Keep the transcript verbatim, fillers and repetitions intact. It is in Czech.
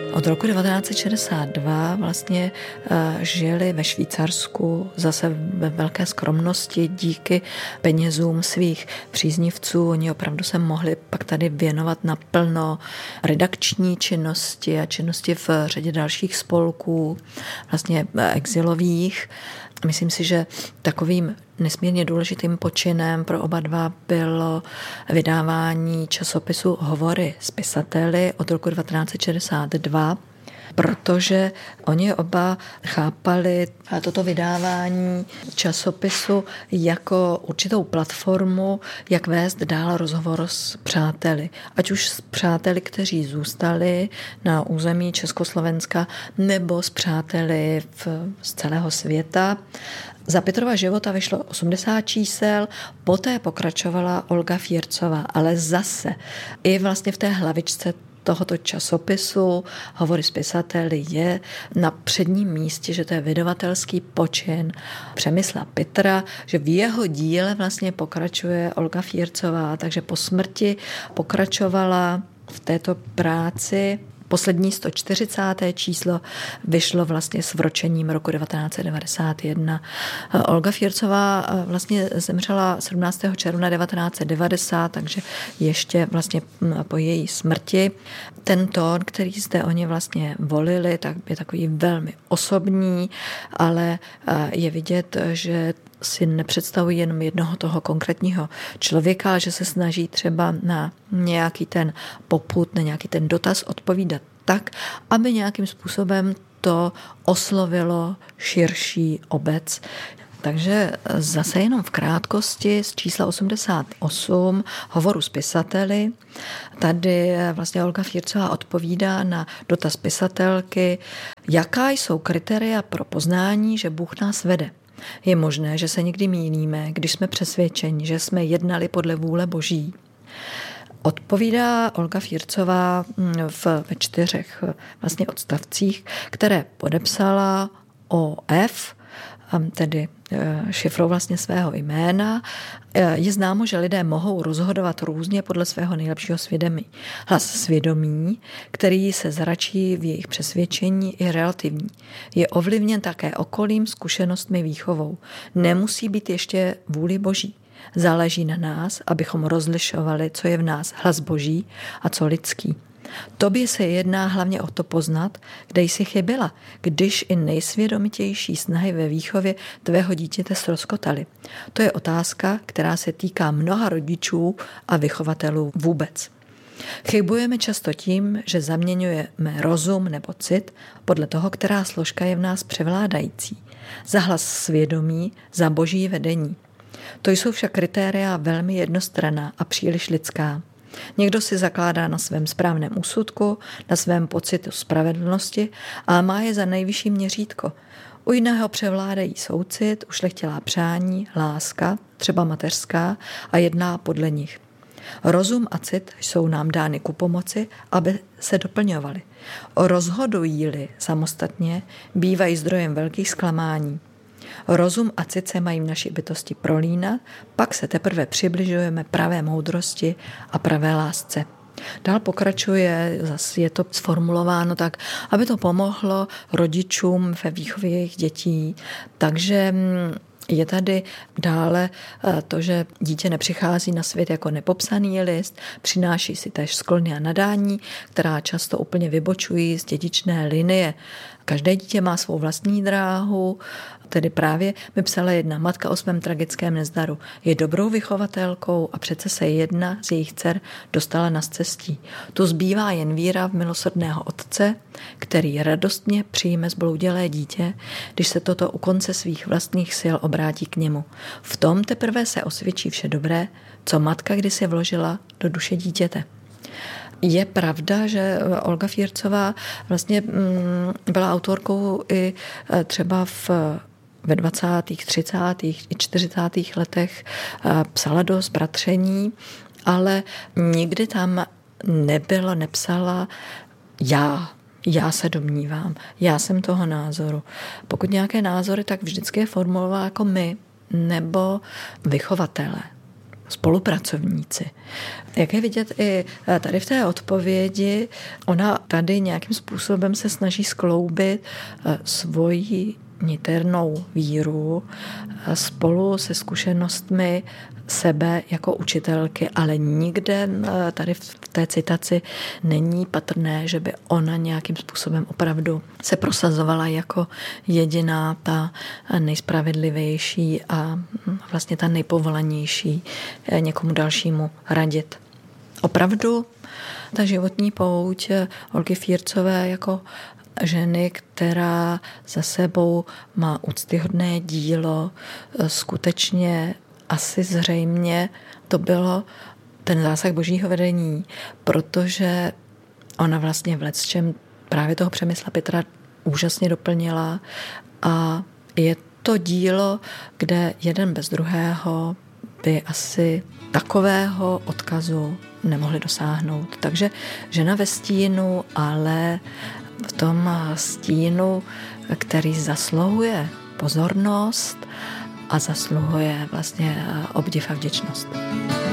Od roku devatenáct set šedesát dva vlastně žili ve Švýcarsku zase ve velké skromnosti díky penězům svých příznivců. Oni opravdu se mohli pak tady věnovat naplno redakční činnosti a činnosti v řadě dalších spolků, vlastně exilových. Myslím si, že takovým nesmírně důležitým počinem pro oba dva bylo vydávání časopisu Hovory s pisateli od roku devatenáct set šedesát dva, protože oni oba chápali toto vydávání časopisu jako určitou platformu, jak vést dál rozhovor s přáteli. Ať už s přáteli, kteří zůstali na území Československa, nebo s přáteli v, z celého světa. Za Petrova života vyšlo osmdesát čísel, poté pokračovala Olga Fiercová, ale zase i vlastně v té hlavičce tohoto časopisu Hovory s pisateli je na předním místě, že to je vydavatelský počin Přemysla Petra, že v jeho díle vlastně pokračuje Olga Fiercová, takže po smrti pokračovala v této práci. Poslední sto čtyřicáté číslo vyšlo vlastně s vročením roku devatenáct set devadesát jedna. Olga Fiercová vlastně zemřela sedmnáctého června devatenáct set devadesát, takže ještě vlastně po její smrti. Ten tón, který zde oni vlastně volili, tak je takový velmi osobní, ale je vidět, že si nepředstavují jenom jednoho toho konkrétního člověka, že se snaží třeba na nějaký ten popud, na nějaký ten dotaz odpovídat tak, aby nějakým způsobem to oslovilo širší obec. Takže zase jenom v krátkosti z čísla osmdesát osm Hovoru s pisateli. Tady vlastně Olga Fiercová odpovídá na dotaz pisatelky, jaká jsou kritéria pro poznání, že Bůh nás vede. Je možné, že se někdy mýlíme, když jsme přesvědčeni, že jsme jednali podle vůle Boží. Odpovídá Olga Fiercová v, ve čtyřech vlastně odstavcích, které podepsala O F, tedy šifrou vlastně svého jména. Je známo, že lidé mohou rozhodovat různě podle svého nejlepšího svědomí. Hlas svědomí, který se zračí v jejich přesvědčení, je relativní. Je ovlivněn také okolím, zkušenostmi, výchovou. Nemusí být ještě vůli Boží. Záleží na nás, abychom rozlišovali, co je v nás hlas Boží a co lidský. Tobě se jedná hlavně o to poznat, kde jsi chyběla, když i nejsvědomitější snahy ve výchově tvého dítěte ztroskotaly. To je otázka, která se týká mnoha rodičů a vychovatelů vůbec. Chybujeme často tím, že zaměňujeme rozum nebo cit podle toho, která složka je v nás převládající. Za hlas svědomí, za Boží vedení. To jsou však kritéria velmi jednostranná a příliš lidská. Někdo si zakládá na svém správném úsudku, na svém pocitu spravedlnosti a má je za nejvyšší měřítko. U jiného převládají soucit, ušlechtilá přání, láska, třeba mateřská, a jedná podle nich. Rozum a cit jsou nám dány ku pomoci, aby se doplňovaly. Rozhodují-li samostatně, bývají zdrojem velkých zklamání. Rozum a cit se mají v naší bytosti prolínat, pak se teprve přibližujeme pravé moudrosti a pravé lásce. Dál pokračuje, zase je to sformulováno tak, aby to pomohlo rodičům ve výchově jejich dětí. Takže je tady dále to, že dítě nepřichází na svět jako nepopsaný list, přináší si též sklony a nadání, která často úplně vybočují z dědičné linie. Každé dítě má svou vlastní dráhu, tedy právě mi psala jedna matka o svém tragickém nezdaru. Je dobrou vychovatelkou a přece se jedna z jejich dcer dostala na scestí. Tu zbývá jen víra v milosrdného otce, který radostně přijme zbloudělé dítě, když se toto u konce svých vlastních sil obrátí k němu. V tom teprve se osvědčí vše dobré, co matka kdysi vložila do duše dítěte. Je pravda, že Olga Fiercová vlastně byla autorkou i třeba v ve dvacátých, třicátých i čtyřicátých letech psala dost bratření, ale nikdy tam nebylo, nepsala já. Já se domnívám, já jsem toho názoru. Pokud nějaké názory, tak vždycky je formulovala jako my nebo vychovatele. spolupracovníci. Jak je vidět i tady v té odpovědi, ona tady nějakým způsobem se snaží skloubit svoji niternou víru spolu se zkušenostmi sebe jako učitelky, ale nikde tady v té citaci není patrné, že by ona nějakým způsobem opravdu se prosazovala jako jediná ta nejspravedlivější a vlastně ta nejpovolanější někomu dalšímu radit. Opravdu ta životní pouť Olgy Fírcové jako ženy, která za sebou má úctyhodné dílo, skutečně asi zřejmě to bylo ten zásah božího vedení, protože ona vlastně v lecčem právě toho Přemysla Petra úžasně doplnila a je to dílo, kde jeden bez druhého by asi takového odkazu nemohli dosáhnout. Takže žena ve stínu, ale v tom stínu, který zasluhuje pozornost a zasluhuje vlastně obdiv a vděčnost.